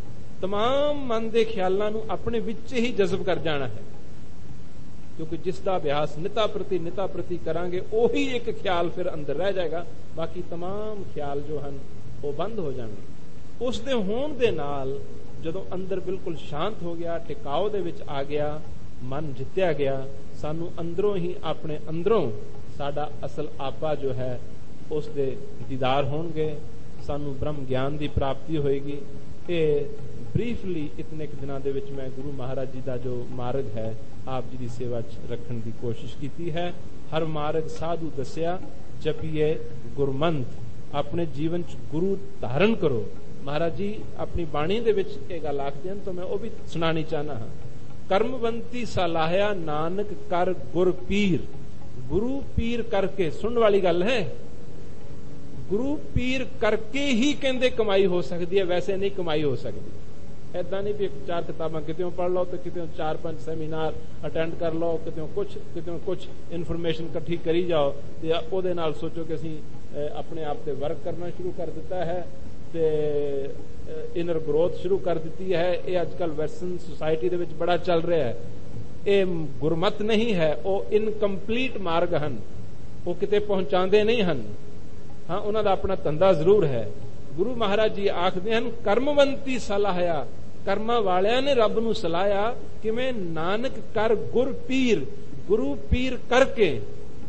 तमाम ਮਨ ਦੇ ਖਿਆਲਾਂ ਨੂੰ ਆਪਣੇ ਵਿੱਚ ਹੀ ਜਜ਼ਬ ਕਰ ਜਾਣਾ ਹੈ। ਕਿਉਂਕਿ ਜਿਸ ਦਾ ਅਭਿਆਸ ਨਿਤਾ ਪ੍ਰਤੀ ਨਿਤਾ ਪ੍ਰਤੀ ਕਰਾਂਗੇ ਉਹੀ ਇੱਕ ਖਿਆਲ ਫਿਰ ਅੰਦਰ ਰਹਿ ਜਾਏਗਾ, ਬਾਕੀ तमाम ਖਿਆਲ ਜੋ ਹਨ ਉਹ ਬੰਦ ਹੋ ਜਾਣਗੇ। ਉਸ ਦੇ ਹੋਣ ਦੇ ਨਾਲ ਜਦੋਂ ਅੰਦਰ ਬਿਲਕੁਲ ਸ਼ਾਂਤ ਹੋ ਗਿਆ, ਟਿਕਾਓ ਦੇ ਵਿੱਚ ਆ ਗਿਆ, ਮਨ ਜਿੱਤਿਆ ਗਿਆ, ਸਾਨੂੰ ਅੰਦਰੋਂ ਹੀ ਆਪਣੇ ਅੰਦਰੋਂ ਸਾਡਾ ਅਸਲ ਆਪਾ ਜੋ ਹੈ ਉਸ ਦੇ ਦੀਦਾਰ ਹੋਣਗੇ, ਸਾਨੂੰ ਬ੍ਰਹਮ ਗਿਆਨ ਦੀ ਪ੍ਰਾਪਤੀ ਹੋਏਗੀ। ਇਹ ਬਰੀਫਲੀ ਇਤਨੇ ਕੁ ਦਿਨਾਂ ਦੇ ਵਿੱਚ ਮੈਂ ਗੁਰੂ ਮਹਾਰਾਜ ਜੀ ਦਾ ਜੋ ਮਾਰਗ ਹੈ ਆਪ ਜੀ ਦੀ ਸੇਵਾ ਚ ਰੱਖਣ ਦੀ ਕੋਸ਼ਿਸ਼ ਕੀਤੀ ਹੈ। ਹਰ ਮਾਰਗ ਸਾਧੂ ਦੱਸਿਆ, ਜਪੀਏ ਗੁਰਮੰਤ, ਆਪਣੇ ਜੀਵਨ ਚ ਗੁਰੂ ਧਾਰਨ ਕਰੋ। ਮਹਾਰਾਜ ਜੀ ਆਪਣੀ ਬਾਣੀ ਦੇ ਵਿੱਚ ਇਹ ਗੱਲ ਆਖਦੇ ਹਨ ਤਾਂ ਮੈਂ ਉਹ ਵੀ ਸੁਣਾਣੀ ਚਾਹਨਾ ਹਾਂ। ਕਰਮਵੰਤੀ ਸਲਾਹਿਆ ਨਾਨਕ ਕਰ ਗੁਰ ਪੀਰ। ਗੁਰੂ ਪੀਰ ਕਰਕੇ, ਸੁਣਨ ਵਾਲੀ ਗੱਲ ਹੈ, ਗੁਰੂ ਪੀਰ ਕਰਕੇ ਹੀ ਕਹਿੰਦੇ ਕਮਾਈ ਹੋ ਸਕਦੀ ਹੈ, ਵੈਸੇ ਨਹੀਂ ਕਮਾਈ ਹੋ ਸਕਦੀ। ਏਦਾਂ ਨਹੀਂ ਵੀ ਚਾਰ ਕਿਤਾਬਾਂ ਕਿਤੇੋਂ ਪੜ੍ਹ ਲਓ ਤੇ ਕਿਤੇੋਂ ਚਾਰ ਪੰਜ ਸੈਮੀਨਾਰ ਅਟੈਂਡ ਕਰ ਲਓ, ਕਿਤੇੋਂ ਕੁਛ ਕਿਤੇੋਂ ਕੁਛ ਇਨਫੋਰਮੇਸ਼ਨ ਇਕੱਠੀ ਕਰੀ ਜਾਓ ਤੇ ਉਹਦੇ ਨਾਲ ਸੋਚੋ ਕਿ ਅਸੀਂ ਆਪਣੇ ਆਪ ਤੇ ਵਰਕ ਕਰਨਾ ਸ਼ੁਰੂ ਕਰ ਦਿੱਤਾ ਹੈ ਤੇ ਇਨਰ ਗਰੋਥ ਸ਼ੁਰੂ ਕਰ ਦਿੱਤੀ ਹੈ। ਇਹ ਅੱਜ ਕੱਲ ਵੈਸਟਰਨ ਸੁਸਾਇਟੀ ਦੇ ਵਿੱਚ ਬੜਾ ਚੱਲ ਰਿਹਾ ਹੈ। ਇਹ ਗੁਰਮਤ ਨਹੀਂ ਹੈ, ਉਹ ਇਨਕੰਪਲੀਟ ਮਾਰਗ ਹਨ, ਉਹ ਕਿਤੇ ਪਹੁੰਚਾਉਂਦੇ ਨਹੀਂ ਹਨ। ਹਾਂ, ਉਹਨਾਂ ਦਾ ਆਪਣਾ ਧੰਦਾ ਜ਼ਰੂਰ ਹੈ। ਗੁਰੂ ਮਹਾਰਾਜ ਜੀ ਆਖਦੇ ਹਨ, ਕਰਮਵੰਤੀ ਸਲਾਹਿਆ, ਕਰਮਾਂ ਵਾਲਿਆਂ ਨੇ ਰੱਬ ਨੂੰ ਸਲਾਹਿਆ। ਕਿਵੇਂ? ਨਾਨਕ ਕਰ ਗੁਰ ਪੀਰ, ਗੁਰੂ ਪੀਰ ਕਰਕੇ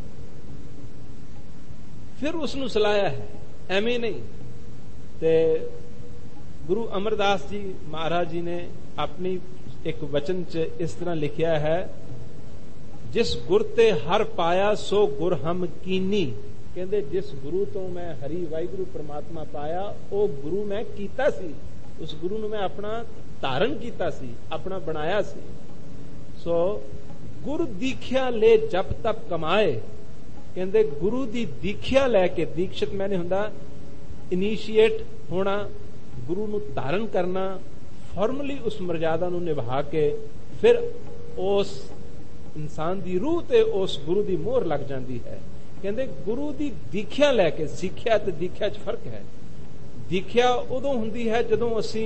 ਫਿਰ ਉਸ ਨੂੰ ਸਲਾਹਿਆ ਹੈ, ਐਵੇਂ ਨਹੀਂ। ਤੇ ਗੁਰੂ ਅਮਰਦਾਸ ਜੀ ਮਹਾਰਾਜ ਜੀ ਨੇ ਆਪਣੀ ਇੱਕ ਵਚਨ ਚ ਇਸ ਤਰ੍ਹਾਂ ਲਿਖਿਆ ਹੈ, ਜਿਸ ਗੁਰ ਤੇ ਹਰ ਪਾਇਆ ਸੋ ਗੁਰ ਹਮ ਕੀਨੀ। ਕਹਿੰਦੇ ਜਿਸ ਗੁਰੂ ਤੋਂ ਮੈਂ ਹਰੀ ਵਾਹਿਗੁਰੂ ਪ੍ਰਮਾਤਮਾ ਪਾਇਆ, ਉਹ ਗੁਰੂ ਮੈਂ ਕੀਤਾ ਸੀ, ਉਸ ਗੁਰੂ ਨੂੰ ਮੈਂ ਆਪਣਾ ਧਾਰਨ ਕੀਤਾ ਸੀ, ਆਪਣਾ ਬਣਾਇਆ ਸੀ। ਸੋ ਗੁਰ ਦੀਖਿਆ ਲੈ ਜਪ ਤਪ ਕਮਾਏ। ਕਹਿੰਦੇ ਗੁਰੂ ਦੀ ਦੀਖਿਆ ਲੈ ਕੇ, ਦੀਕਸ਼ਿਤ ਮੈਨੇ ਹੁੰਦਾ ਇਨੀਸ਼ੀਏਟ ਹੋਣਾ, ਗੁਰੂ ਨੂੰ ਧਾਰਨ ਕਰਨਾ, ਫਾਰਮਲੀ ਉਸ ਮਰਜ਼ਾਦਾ ਨੂੰ ਨਿਭਾ ਕੇ ਫਿਰ ਉਸ ਇਨਸਾਨ ਦੀ ਰੂਹ ਤੇ ਉਸ ਗੁਰੂ ਦੀ ਮੋਹਰ ਲੱਗ ਜਾਂਦੀ ਹੈ। ਕਹਿੰਦੇ ਗੁਰੂ ਦੀ ਦੀਖਿਆ ਲੈ ਕੇ, ਸਿੱਖਿਆ ਤੇ ਦੀਖਿਆ 'ਚ ਫਰਕ ਹੈ। ਦੀਖਿਆ ਉਦੋਂ ਹੁੰਦੀ ਹੈ ਜਦੋਂ ਅਸੀਂ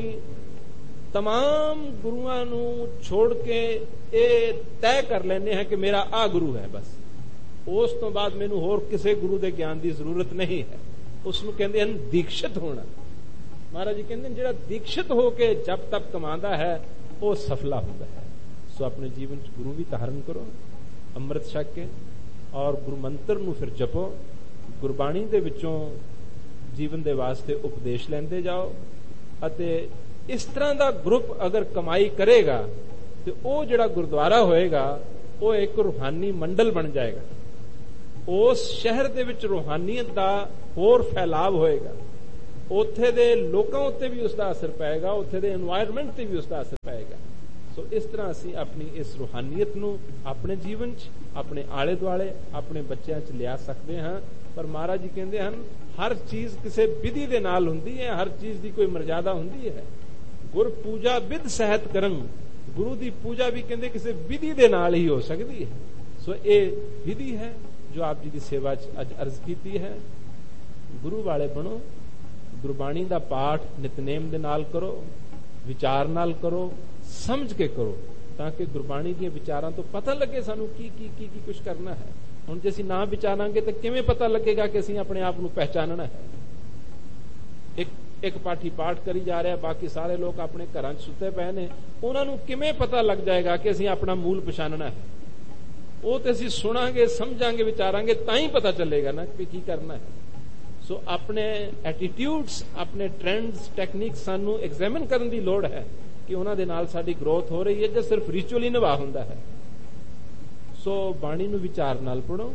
तमाम ਗੁਰੂਆਂ ਨੂੰ ਛੋੜ ਕੇ ਇਹ ਤੈਅ ਕਰ ਲੈਂਦੇ ਹਾਂ ਕਿ ਮੇਰਾ ਆ ਗੁਰੂ ਹੈ, ਬਸ ਉਸ ਤੋਂ ਬਾਅਦ ਮੈਨੂੰ ਹੋਰ ਕਿਸੇ ਗੁਰੂ ਦੇ ਗਿਆਨ ਦੀ ਜ਼ਰੂਰਤ ਨਹੀਂ ਹੈ। ਉਸ ਨੂੰ ਕਹਿੰਦੇ ਹਨ ਦੀਕਸ਼ਿਤ ਹੋਣਾ। ਮਹਾਰਾਜ ਜੀ ਕਹਿੰਦੇ ਜਿਹੜਾ ਦੀਕਸ਼ਿਤ ਹੋ ਕੇ ਜਪ ਤਪ ਕਮਾਉਂਦਾ ਹੈ ਉਹ ਸਫਲਾ ਹੁੰਦਾ ਹੈ। ਸੋ ਆਪਣੇ ਜੀਵਨ 'ਚ ਗੁਰੂ ਵੀ ਧਾਰਨ ਕਰੋ, ਅੰਮ੍ਰਿਤ ਛਕ ਕੇ, ਔਰ ਗੁਰੂ ਮੰਤਰ ਨੂੰ ਫਿਰ ਜਪੋ। ਗੁਰਬਾਣੀ ਦੇ ਵਿੱਚੋਂ ਜੀਵਨ ਦੇ ਵਾਸਤੇ ਉਪਦੇਸ਼ ਲੈਂਦੇ ਜਾਓ। ਅਤੇ ਇਸ ਤਰ੍ਹਾਂ ਦਾ ਗਰੁੱਪ ਅਗਰ ਕਮਾਈ ਕਰੇਗਾ ਤੇ ਉਹ ਜਿਹੜਾ ਗੁਰਦੁਆਰਾ ਹੋਏਗਾ ਉਹ ਇੱਕ ਰੂਹਾਨੀ ਮੰਡਲ ਬਣ ਜਾਏਗਾ। ਉਸ ਸ਼ਹਿਰ ਦੇ ਵਿੱਚ ਰੂਹਾਨੀਅਤ ਦਾ ਹੋਰ ਫੈਲਾਵ ਹੋਏਗਾ। ਉੱਥੇ ਦੇ ਲੋਕਾਂ ਉੱਤੇ ਵੀ ਉਸ ਦਾ ਅਸਰ ਪਏਗਾ, ਉੱਥੇ ਦੇ এনवायरमेंट ਤੇ ਵੀ ਉਸ ਦਾ ਅਸਰ ਪਏਗਾ। ਸੋ ਇਸ ਤਰ੍ਹਾਂ ਅਸੀਂ ਆਪਣੀ ਇਸ ਰੂਹਾਨੀਅਤ ਨੂੰ ਆਪਣੇ ਜੀਵਨ 'ਚ, ਆਪਣੇ ਆਲੇ ਦੁਆਲੇ, ਆਪਣੇ ਬੱਚਿਆਂ 'ਚ ਲਿਆ ਸਕਦੇ ਹਾਂ। ਪਰ ਮਹਾਰਾਜ ਜੀ ਕਹਿੰਦੇ ਹਨ ਹਰ ਚੀਜ਼ ਕਿਸੇ ਵਿਧੀ ਦੇ ਨਾਲ ਹੁੰਦੀ ਹੈ, ਹਰ ਚੀਜ਼ ਦੀ ਕੋਈ ਮਰਜ਼ਾਦਾ ਹੁੰਦੀ ਹੈ। ਗੁਰ ਪੂਜਾ ਵਿਧ ਸਹਿਤ ਕਰਨ, ਗੁਰੂ ਦੀ ਪੂਜਾ ਵੀ ਕਹਿੰਦੇ ਕਿਸੇ ਵਿਧੀ ਦੇ ਨਾਲ ਹੀ ਹੋ ਸਕਦੀ ਹੈ। ਸੋ ਇਹ ਵਿਧੀ ਹੈ ਜੋ ਆਪ ਜੀ ਦੀ ਸੇਵਾ 'ਚ ਅੱਜ ਅਰਜ਼ ਕੀਤੀ ਹੈ। ਗੁਰੂ ਵਾਲੇ ਬਣੋ, ਗੁਰਬਾਣੀ ਦਾ ਪਾਠ ਨਿਤਨੇਮ ਦੇ ਨਾਲ ਕਰੋ, ਵਿਚਾਰ ਨਾਲ ਕਰੋ, ਸਮਝ ਕੇ ਕਰੋ, ਤਾਂ ਕਿ ਗੁਰਬਾਣੀ ਦੀਆਂ ਵਿਚਾਰਾਂ ਤੋਂ ਪਤਾ ਲੱਗੇ ਸਾਨੂੰ ਕੀ ਕੀ ਕੀ ਕੀ ਕੁਝ ਕਰਨਾ ਹੈ। ਹੁਣ ਜੇ ਅਸੀਂ ਨਾ ਵਿਚਾਰਾਂਗੇ ਤਾਂ ਕਿਵੇਂ ਪਤਾ ਲੱਗੇਗਾ ਕਿ ਅਸੀਂ ਆਪਣੇ ਆਪ ਨੂੰ ਪਹਿਚਾਨਣਾ ਹੈ। ਇੱਕ ਇੱਕ ਪਾਠੀ ਪਾਠ ਕਰੀ ਜਾ ਰਿਹਾ, ਬਾਕੀ ਸਾਰੇ ਲੋਕ ਆਪਣੇ ਘਰਾਂ 'ਚ ਸੁੱਤੇ ਪਏ ਨੇ, ਉਹਨਾਂ ਨੂੰ ਕਿਵੇਂ ਪਤਾ ਲੱਗ ਜਾਏਗਾ ਕਿ ਅਸੀਂ ਆਪਣਾ ਮੂਲ ਪਛਾਣਨਾ ਹੈ? ਉਹ ਤੇ ਅਸੀਂ ਸੁਣਾਂਗੇ, ਸਮਝਾਂਗੇ, ਵਿਚਾਰਾਂਗੇ, ਤਾਂ ਹੀ ਪਤਾ ਚੱਲੇਗਾ ਨਾ ਕਿ ਕੀ ਕਰਨਾ ਹੈ। ਸੋ ਆਪਣੇ ਐਟੀਟਿਊਡਸ, ਆਪਣੇ ਟ੍ਰੈਂਡਸ, ਟੈਕਨੀਕਸ ਸਾਨੂੰ ਐਗਜ਼ਾਮਿਨ ਕਰਨ ਦੀ ਲੋੜ ਹੈ ਕਿ ਉਹਨਾਂ ਦੇ ਨਾਲ ਸਾਡੀ ਗਰੋਥ ਹੋ ਰਹੀ ਹੈ ਜਾਂ ਸਿਰਫ ਰਿਚੁਅਲੀ ਨਿਭਾ ਹੁੰਦਾ ਹੈ। ਸੋ ਬਾਣੀ ਨੂੰ ਵਿਚਾਰ ਨਾਲ ਪੜੋ,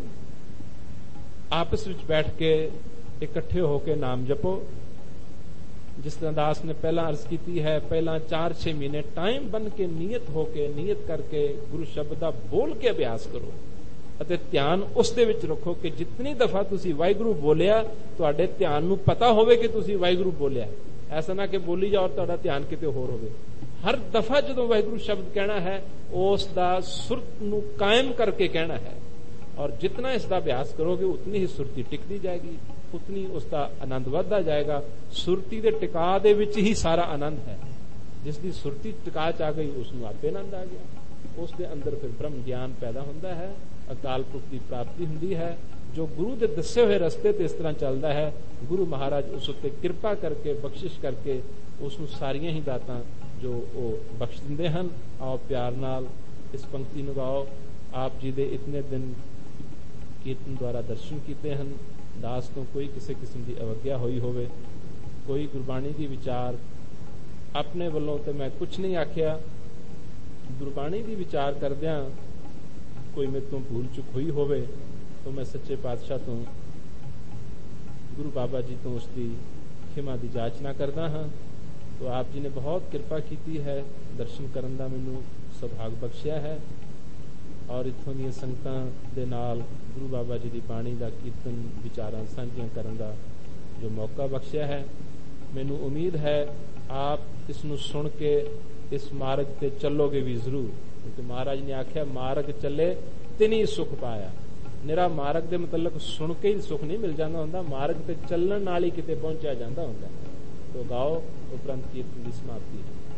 ਆਪਸ ਵਿੱਚ ਬੈਠ ਕੇ ਇਕੱਠੇ ਹੋ ਕੇ ਨਾਮ ਜਪੋ। ਜਿਸ ਤਰ੍ਹਾਂ ਦਾਸ ਨੇ ਪਹਿਲਾਂ ਅਰਜ਼ ਕੀਤੀ ਹੈ, ਪਹਿਲਾਂ ਚਾਰ ਛੇ ਮਹੀਨੇ ਟਾਈਮ ਬਣ ਕੇ ਨੀਅਤ ਹੋ ਕੇ, ਨੀਅਤ ਕਰਕੇ ਗੁਰੂ ਸ਼ਬਦ ਦਾ ਬੋਲ ਕੇ ਅਭਿਆਸ ਕਰੋ ਅਤੇ ਧਿਆਨ ਉਸ ਦੇ ਵਿੱਚ ਰੱਖੋ ਕਿ ਜਿਤਨੀ ਦਫਾ ਤੁਸੀਂ ਵਾਹਿਗੁਰੂ ਬੋਲਿਆ, ਤੁਹਾਡੇ ਧਿਆਨ ਨੂੰ ਪਤਾ ਹੋਵੇ ਕਿ ਤੁਸੀਂ ਵਾਹਿਗੁਰੂ ਬੋਲਿਆ। ਐਸਾ ਨਾ ਕਿ ਬੋਲੀ ਜਾਓ ਤੁਹਾਡਾ ਧਿਆਨ ਕਿਤੇ ਹੋਰ ਹੋਵੇ। ਹਰ ਦਫਾ ਜਦੋਂ ਵਾਹਿਗੁਰੂ ਸ਼ਬਦ ਕਹਿਣਾ ਹੈ, ਉਸ ਦਾ ਸੁਰਤ ਨੂੰ ਕਾਇਮ ਕਰਕੇ ਕਹਿਣਾ ਹੈ। ਔਰ ਜਿਤਨਾ ਇਸ ਦਾ ਅਭਿਆਸ ਕਰੋਗੇ ਉਤਨੀ ਹੀ ਸੁਰਤੀ ਟਿਕਦੀ ਜਾਏਗੀ, ਉਤਨੀ ਉਸ ਦਾ ਆਨੰਦ ਵੱਧਦਾ ਜਾਏਗਾ। ਸੁਰਤੀ ਦੇ ਟਿਕਾ ਦੇ ਵਿੱਚ ਹੀ ਸਾਰਾ ਆਨੰਦ ਹੈ। ਜਿਸ ਦੀ ਸੁਰਤੀ ਟਿਕਾ ਚ ਆ ਗਈ ਉਸ ਨੂੰ ਆਪੇ ਆਨੰਦ ਆ ਗਿਆ। ਉਸ ਦੇ ਅੰਦਰ ਫਿਰ ਬ੍ਰਹਮ ਗਿਆਨ ਪੈਦਾ ਹੁੰਦਾ ਹੈ, ਅਕਾਲ ਪੁਰਖ ਦੀ ਪ੍ਰਾਪਤੀ ਹੁੰਦੀ ਹੈ। ਜੋ ਗੁਰੂ ਦੇ ਦੱਸੇ ਹੋਏ ਰਸਤੇ ਤੇ ਇਸ ਤਰ੍ਹਾਂ ਚੱਲਦਾ ਹੈ, ਗੁਰੂ ਮਹਾਰਾਜ ਉਸ ਉੱਤੇ ਕਿਰਪਾ ਕਰਕੇ, ਬਖਸ਼ਿਸ਼ ਕਰਕੇ ਉਸ ਨੂੰ ਸਾਰੀਆਂ ਹੀ ਦਾਤਾਂ ਜੋ ਉਹ ਬਖਸ਼ ਦਿੰਦੇ ਹਨ। ਆਓ ਪਿਆਰ ਨਾਲ ਇਸ ਪੰਕਤੀ ਨੂੰ ਗਾਓ। ਆਪ ਜੀ ਦੇ ਇਤਨੇ ਦਿਨ ਕੀਰਤਨ ਦੁਆਰਾ ਦਰਸ਼ਨ ਕੀਤੇ ਹਨ। ਦਾਸ ਤੋਂ ਕੋਈ ਕਿਸੇ ਕਿਸਮ ਦੀ ਅਵੱਗਿਆ ਹੋਈ ਹੋਵੇ, ਕੋਈ ਗੁਰਬਾਣੀ ਦੀ ਵਿਚਾਰ ਆਪਣੇ ਵੱਲੋਂ ਤੇ ਮੈਂ ਕੁਝ ਨਹੀਂ ਆਖਿਆ, ਗੁਰਬਾਣੀ ਦੀ ਵਿਚਾਰ ਕਰਦਿਆਂ ਕੋਈ ਮੇਰੇ ਤੋਂ ਭੂਲ ਚੁੱਕ ਹੋਈ ਹੋਵੇ ਤਾਂ ਮੈਂ ਸੱਚੇ ਪਾਤਸ਼ਾਹ ਤੋਂ, ਗੁਰੂ ਬਾਬਾ ਜੀ ਤੋਂ ਉਸ ਦੀ ਖਿਮਾ ਦੀ ਜਾਚਨਾ ਕਰਦਾ ਹਾਂ। तो आप जी ने बहुत कृपा की है, दर्शन करन दा मैनू सुभाग बख्शिया है। और इत्थों दी संगतां दे नाल गुरु बाबा जी की बाणी का कीर्तन विचारां सांझियां करन दा जो मौका बख्शिया है। मैनू उम्मीद है आप इसनू सुन के इस मार्ग ते चलोगे भी जरूर, क्योंकि महाराज ने आख्या मार्ग चले तिनी सुख पाया। निरा मार्ग दे मतलब सुन के ही सुख नहीं मिल जाता हुंदा, मार्ग ते चलण नाल ही किते पहुंचा जाता हुंदा। तो गाओ, उपरंत कीर्तन की समाप्ति है।